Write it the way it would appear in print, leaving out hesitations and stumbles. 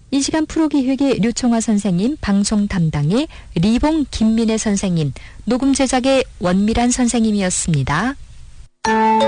이 시간 프로기획의 류청화 선생님, 방송 담당의 리봉 김민혜 선생님, 녹음 제작의 원미란 선생님이었습니다.